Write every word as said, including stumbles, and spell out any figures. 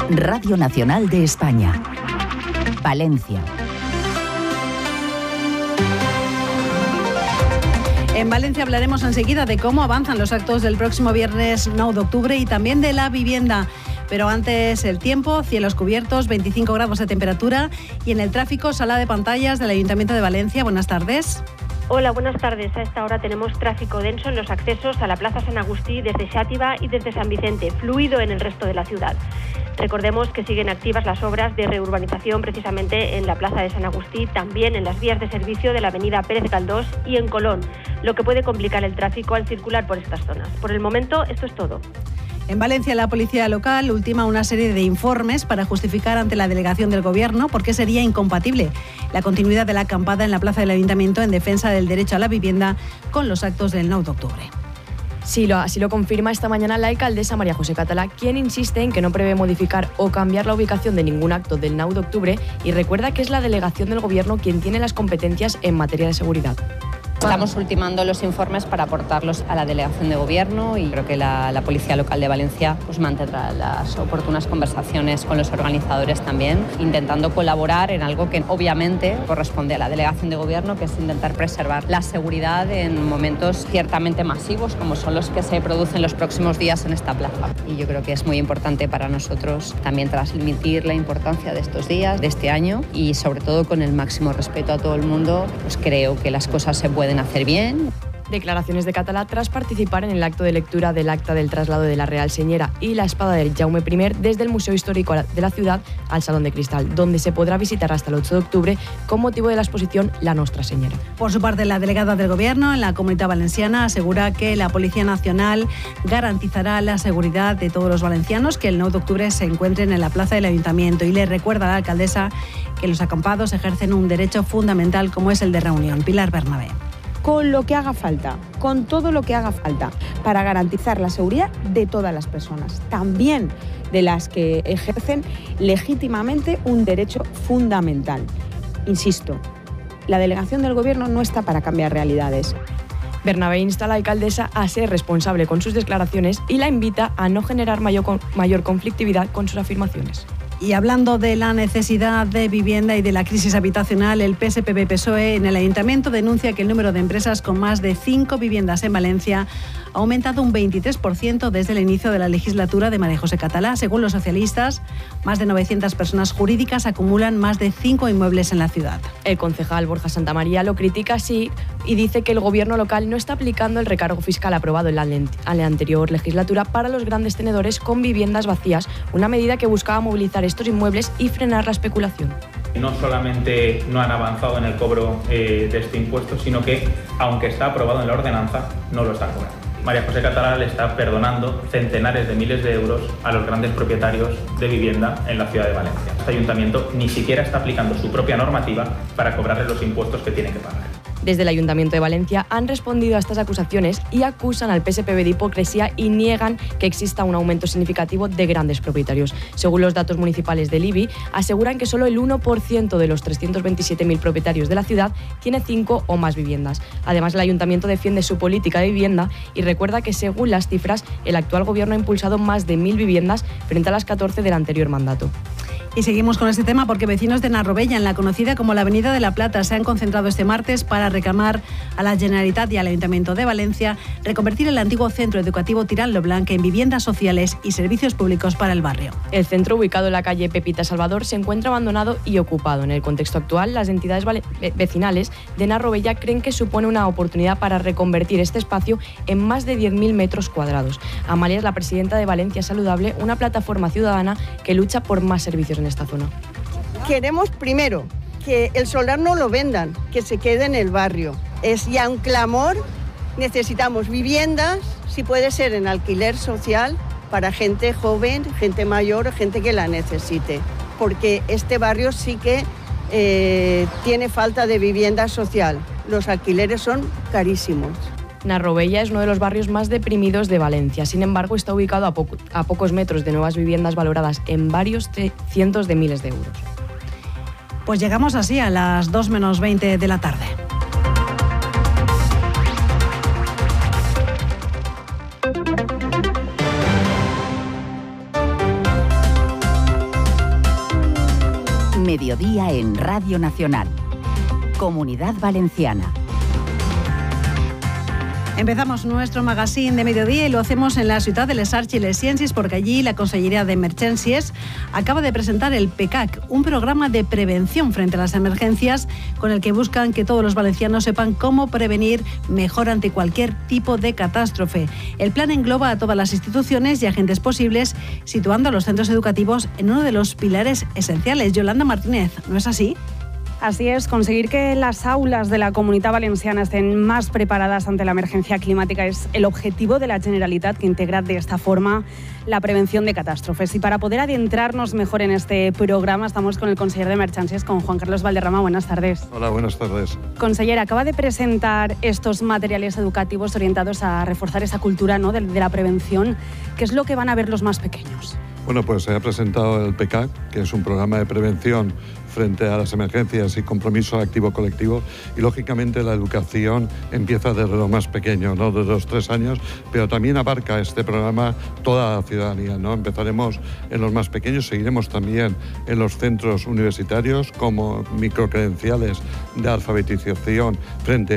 Radio Nacional de España. Valencia. En Valencia hablaremos enseguida de cómo avanzan los actos del próximo viernes nueve de octubre y también de la vivienda. Pero antes el tiempo, cielos cubiertos, veinticinco grados de temperatura y en el tráfico, sala de pantallas del Ayuntamiento de Valencia. Buenas tardes. Hola, buenas tardes. A esta hora tenemos tráfico denso en los accesos a la Plaza San Agustí desde Xàtiva y desde San Vicente, fluido en el resto de la ciudad. Recordemos que siguen activas las obras de reurbanización precisamente en la Plaza de San Agustí, también en las vías de servicio de la avenida Pérez Galdós y en Colón, lo que puede complicar el tráfico al circular por estas zonas. Por el momento, esto es todo. En Valencia, la policía local ultima una serie de informes para justificar ante la delegación del Gobierno por qué sería incompatible la continuidad de la acampada en la plaza del Ayuntamiento en defensa del derecho a la vivienda con los actos del nueve de octubre. Sí, lo, así lo confirma esta mañana la alcaldesa María José Catalá, quien insiste en que no prevé modificar o cambiar la ubicación de ningún acto del nueve de octubre y recuerda que es la delegación del Gobierno quien tiene las competencias en materia de seguridad. Estamos ultimando los informes para aportarlos a la delegación de gobierno y creo que la, la Policía Local de Valencia pues, mantendrá las oportunas conversaciones con los organizadores también, intentando colaborar en algo que obviamente corresponde a la delegación de gobierno, que es intentar preservar la seguridad en momentos ciertamente masivos como son los que se producen los próximos días en esta plaza. Y yo creo que es muy importante para nosotros también transmitir la importancia de estos días, de este año y sobre todo con el máximo respeto a todo el mundo, pues creo que las cosas se pueden hacer bien. Declaraciones de Catalá tras participar en el acto de lectura del acta del traslado de la Real Señera y la espada del Jaume primer desde el Museo Histórico de la ciudad al Salón de Cristal, donde se podrá visitar hasta el ocho de octubre con motivo de la exposición La Nostra Señera. Por su parte, la delegada del Gobierno en la Comunidad Valenciana asegura que la Policía Nacional garantizará la seguridad de todos los valencianos que el nueve de octubre se encuentren en la plaza del Ayuntamiento y le recuerda a la alcaldesa que los acampados ejercen un derecho fundamental como es el de reunión. Pilar Bernabé. Con lo que haga falta, con todo lo que haga falta, para garantizar la seguridad de todas las personas, también de las que ejercen legítimamente un derecho fundamental. Insisto, la delegación del Gobierno no está para cambiar realidades. Bernabé insta a la alcaldesa a ser responsable con sus declaraciones y la invita a no generar mayor, mayor conflictividad con sus afirmaciones. Y hablando de la necesidad de vivienda y de la crisis habitacional, el P S P B P S O E en el Ayuntamiento denuncia que el número de empresas con más de cinco viviendas en Valencia ha aumentado un veintitrés por ciento desde el inicio de la legislatura de María José Catalá. Según los socialistas, más de novecientas personas jurídicas acumulan más de cinco inmuebles en la ciudad. El concejal Borja Santamaría lo critica así y dice que el Gobierno local no está aplicando el recargo fiscal aprobado en la, en la anterior legislatura para los grandes tenedores con viviendas vacías, una medida que buscaba movilizar estos inmuebles y frenar la especulación. No solamente no han avanzado en el cobro eh, de este impuesto, sino que, aunque está aprobado en la ordenanza, no lo están cobrando. María José Catalá le está perdonando centenares de miles de euros a los grandes propietarios de vivienda en la ciudad de Valencia. Este ayuntamiento ni siquiera está aplicando su propia normativa para cobrarle los impuestos que tiene que pagar. Desde el Ayuntamiento de Valencia han respondido a estas acusaciones y acusan al P S P B de hipocresía y niegan que exista un aumento significativo de grandes propietarios. Según los datos municipales del I B I, aseguran que solo el uno por ciento de los trescientos veintisiete mil propietarios de la ciudad tiene cinco o más viviendas. Además, el Ayuntamiento defiende su política de vivienda y recuerda que, según las cifras, el actual Gobierno ha impulsado más de mil viviendas frente a las catorce del anterior mandato. Y seguimos con este tema porque vecinos de Narrovella, en la conocida como la Avenida de la Plata, se han concentrado este martes para reclamar a la Generalitat y al Ayuntamiento de Valencia reconvertir el antiguo centro educativo Tirant lo Blanc en viviendas sociales y servicios públicos para el barrio. El centro, ubicado en la calle Pepita Salvador, se encuentra abandonado y ocupado. En el contexto actual, las entidades vecinales de Narrovella creen que supone una oportunidad para reconvertir este espacio en más de diez mil metros cuadrados. Amalia es la presidenta de Valencia Saludable, una plataforma ciudadana que lucha por más servicios en esta zona. Queremos primero que el solar no lo vendan, que se quede en el barrio. Es ya un clamor, necesitamos viviendas, si puede ser en alquiler social, para gente joven, gente mayor, gente que la necesite. Porque este barrio sí que eh, tiene falta de vivienda social. Los alquileres son carísimos. Narrovella es uno de los barrios más deprimidos de Valencia. Sin embargo, está ubicado a, poco, a pocos metros de nuevas viviendas valoradas en varios cientos de miles de euros. Pues llegamos así a las dos menos veinte de la tarde. Mediodía en Radio Nacional. Comunidad Valenciana. Empezamos nuestro magazine de mediodía y lo hacemos en la ciudad de Les Arts i les Ciències porque allí la Consellería de Emergencias acaba de presentar el P E C A C, un programa de prevención frente a las emergencias con el que buscan que todos los valencianos sepan cómo prevenir mejor ante cualquier tipo de catástrofe. El plan engloba a todas las instituciones y agentes posibles, situando a los centros educativos en uno de los pilares esenciales. Yolanda Martínez, ¿no es así? Así es, conseguir que las aulas de la Comunitat Valenciana estén más preparadas ante la emergencia climática es el objetivo de la Generalitat, que integra de esta forma la prevención de catástrofes. Y para poder adentrarnos mejor en este programa, estamos con el conseller de Emergencias, con Juan Carlos Valderrama. Buenas tardes. Hola, buenas tardes. Conseller, acaba de presentar estos materiales educativos orientados a reforzar esa cultura, ¿no?, de, de la prevención. ¿Qué es lo que van a ver los más pequeños? Bueno, pues se ha presentado el P E C A C, que es un programa de prevención frente a las emergencias y compromiso activo colectivo, y lógicamente la educación empieza desde lo más pequeño, ¿no?, desde los tres años, pero también abarca este programa toda la ciudadanía, ¿no? Empezaremos en los más pequeños, seguiremos también en los centros universitarios como microcredenciales de alfabetización frente